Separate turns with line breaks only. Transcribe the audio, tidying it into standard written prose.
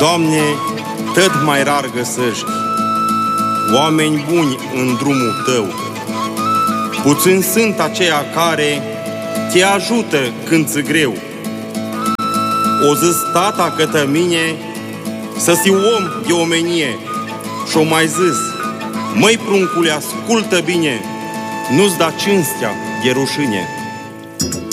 Doamne, tot mai rar găsești oameni buni în drumul Tău. Puțin sunt aceia care Te ajută când ți greu. O zis tata către mine să si om de omenie și-o mai zis: măi pruncule, ascultă bine, nu-ți da cinstea de rușine.